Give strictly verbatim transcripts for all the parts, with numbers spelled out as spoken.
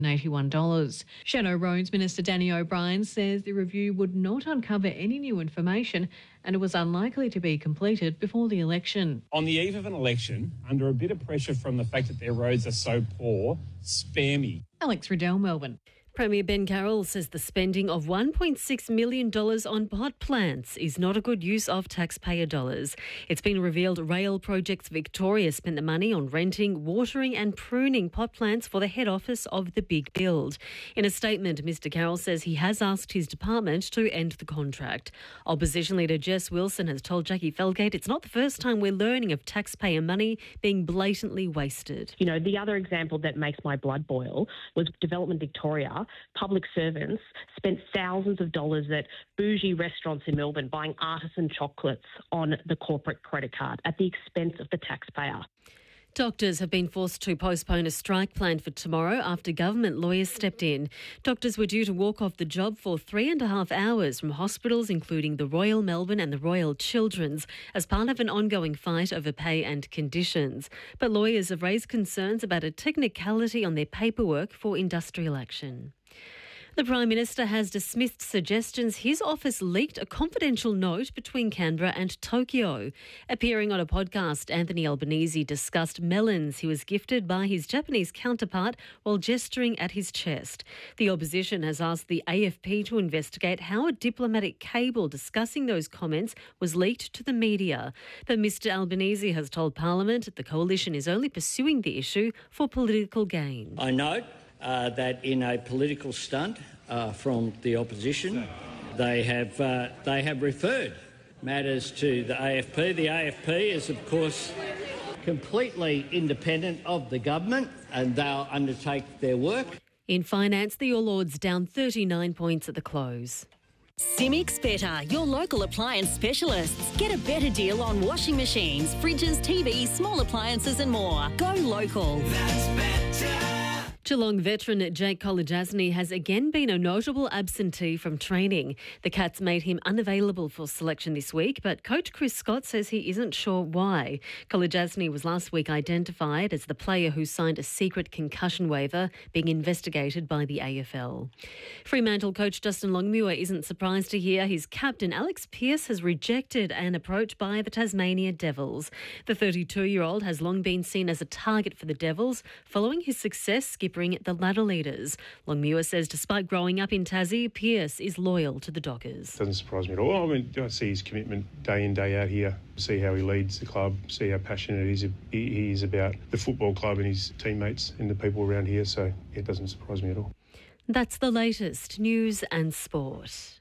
eighty-one dollars. Shadow Roads Minister Danny O'Brien says the review would not uncover any new information and it was unlikely to be completed before the election. On the eve of an election, under a bit of pressure from the fact that their roads are so poor, spare me. Alex Riddell, Melbourne. Premier Ben Carroll says the spending of one point six million dollars on pot plants is not a good use of taxpayer dollars. It's been revealed Rail Projects Victoria spent the money on renting, watering and pruning pot plants for the head office of the Big Build. In a statement, Mr Carroll says he has asked his department to end the contract. Opposition leader Jess Wilson has told Jackie Felgate it's not the first time we're learning of taxpayer money being blatantly wasted. You know, the other example that makes my blood boil was Development Victoria. Public servants spent thousands of dollars at bougie restaurants in Melbourne buying artisan chocolates on the corporate credit card at the expense of the taxpayer. Doctors have been forced to postpone a strike planned for tomorrow after government lawyers stepped in. Doctors were due to walk off the job for three and a half hours from hospitals including the Royal Melbourne and the Royal Children's as part of an ongoing fight over pay and conditions. But lawyers have raised concerns about a technicality on their paperwork for industrial action. The Prime Minister has dismissed suggestions his office leaked a confidential note between Canberra and Tokyo. Appearing on a podcast, Anthony Albanese discussed melons he was gifted by his Japanese counterpart while gesturing at his chest. The opposition has asked the A F P to investigate how a diplomatic cable discussing those comments was leaked to the media. But Mr Albanese has told Parliament the coalition is only pursuing the issue for political gain. I note Uh, that in a political stunt uh, from the opposition, they have uh, they have referred matters to the A F P. The A F P is, of course, completely independent of the government, and they'll undertake their work. In finance, the All Ords down thirty-nine points at the close. Cimix Better, your local appliance specialists. Get a better deal on washing machines, fridges, T Vs, small appliances and more. Go local. That's better. Geelong veteran Jake Kolodjasny has again been a notable absentee from training. The Cats made him unavailable for selection this week, but coach Chris Scott says he isn't sure why. Kolodjasny was last week identified as the player who signed a secret concussion waiver being investigated by the A F L. Fremantle coach Justin Longmuir isn't surprised to hear his captain Alex Pearce has rejected an approach by the Tasmania Devils. The thirty-two-year-old has long been seen as a target for the Devils following his success skipping the ladder leaders. Longmuir says despite growing up in Tassie, Pearce is loyal to the Dockers. Doesn't surprise me at all. I mean, I see his commitment day in, day out here, see how he leads the club, see how passionate he is, he is about the football club and his teammates and the people around here, so it doesn't surprise me at all. That's the latest news and sport.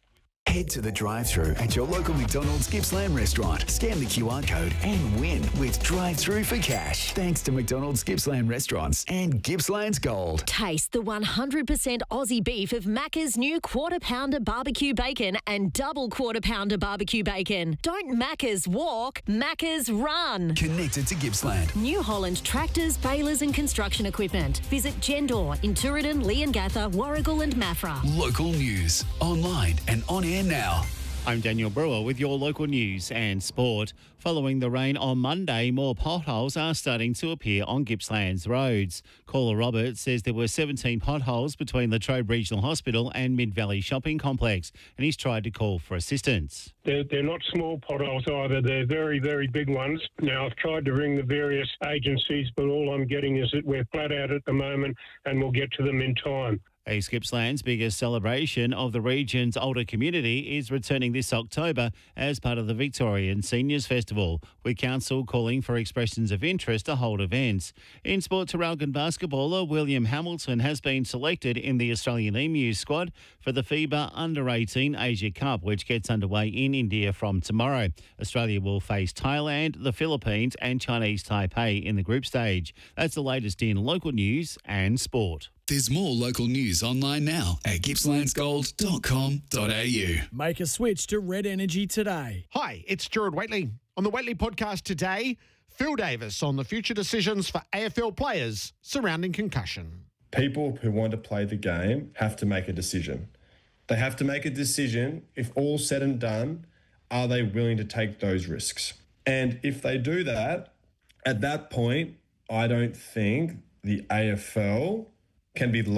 Head to the drive-thru at your local McDonald's Gippsland restaurant. Scan the Q R code and win with drive-thru for cash. Thanks to McDonald's Gippsland restaurants and Gippsland's Gold. Taste the one hundred percent Aussie beef of Macca's new Quarter Pounder Barbecue Bacon and Double Quarter Pounder Barbecue Bacon. Don't Macca's walk, Macca's run. Connected to Gippsland. New Holland tractors, balers and construction equipment. Visit Gendor in Tooradin, Leongatha, Warragul and Maffra. Local news, online and on air now. I'm Daniel Brewer with your local news and sport. Following the rain on Monday, more potholes are starting to appear on Gippsland's roads. Caller Robert says there were seventeen potholes between Latrobe Regional Hospital and Mid-Valley Shopping Complex, and he's tried to call for assistance. They're, they're not small potholes either. They're very, very big ones. Now, I've tried to ring the various agencies, but all I'm getting is that we're flat out at the moment and we'll get to them in time. East Gippsland's biggest celebration of the region's older community is returning this October as part of the Victorian Seniors Festival, with council calling for expressions of interest to hold events. In sport, Traralgon basketballer William Hamilton has been selected in the Australian Emu squad for the FIBA Under eighteen Asia Cup, which gets underway in India from tomorrow. Australia will face Thailand, the Philippines and Chinese Taipei in the group stage. That's the latest in local news and sport. There's more local news online now at gippslands gold dot com dot a u. Make a switch to Red Energy today. Hi, it's Gerard Whateley. On the Whateley podcast today, Phil Davis on the future decisions for A F L players surrounding concussion. People who want to play the game have to make a decision. They have to make a decision, if all's said and done, are they willing to take those risks? And if they do that, at that point, I don't think the A F L can be